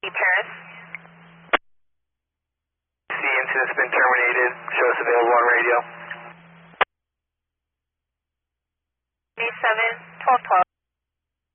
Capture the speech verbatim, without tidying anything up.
Paris. The incident's been terminated. Show us available on radio. seven, twelve twelve.